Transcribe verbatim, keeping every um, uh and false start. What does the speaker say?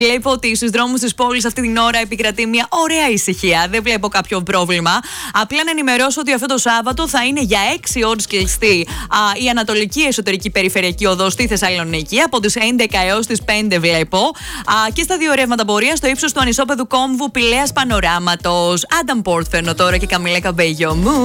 Βλέπω ότι στους δρόμους της πόλης αυτή την ώρα επικρατεί μια ωραία ησυχία. Δεν βλέπω κάποιο πρόβλημα. Απλά να ενημερώσω ότι αυτό το Σάββατο θα είναι για έξι ώρες κλειστή α, η Ανατολική Εσωτερική Περιφερειακή Οδός στη Θεσσαλονίκη. Από τις έντεκα έως τις πέντε βλέπω. Α, και στα δύο ρεύματα πορεία στο ύψος του ανισόπεδου κόμβου Πηλαίας Πανοράματος. Άνταμ Πόρτ φέρνω τώρα και Καμιλέ Καμπέγιο μου.